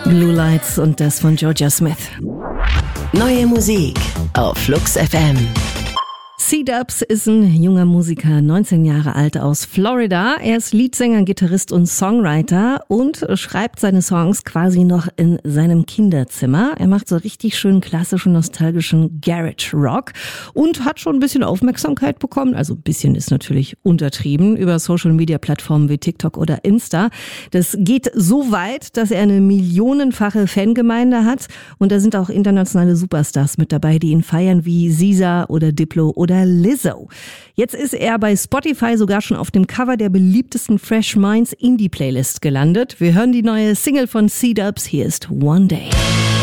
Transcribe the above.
Blue Lights und das von Georgia Smith. Neue Musik auf Flux FM. C-Dubs ist ein junger Musiker, 19 Jahre alt, aus Florida. Er ist Leadsänger, Gitarrist und Songwriter und schreibt seine Songs quasi noch in seinem Kinderzimmer. Er macht so richtig schön klassischen, nostalgischen Garage Rock und hat schon ein bisschen Aufmerksamkeit bekommen. Also ein bisschen ist natürlich untertrieben über Social-Media-Plattformen wie TikTok oder Insta. Das geht so weit, dass er eine millionenfache Fangemeinde hat und da sind auch internationale Superstars mit dabei, die ihn feiern, wie SZA oder Diplo oder Lizzo. Jetzt ist er bei Spotify sogar schon auf dem Cover der beliebtesten Fresh Minds Indie Playlist gelandet. Wir hören die neue Single von C-Dubs. Hier ist One Day.